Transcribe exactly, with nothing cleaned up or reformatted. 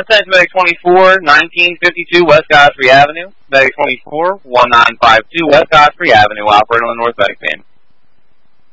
Attention, Medic twenty-four, nineteen fifty-two West Godfrey Avenue. Medic twenty-four, nineteen fifty-two West Godfrey Avenue, operating on the North Medic Band.